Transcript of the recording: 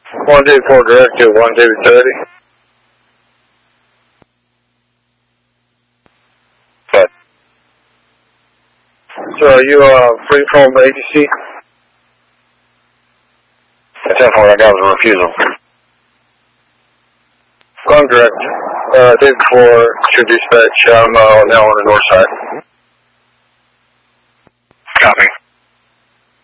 One David 4 direct to 1 David 30. Okay. So are you free from ATC? 10-4, that guy was a refusal. Going direct. David 4 to dispatch, I'm now on the north side.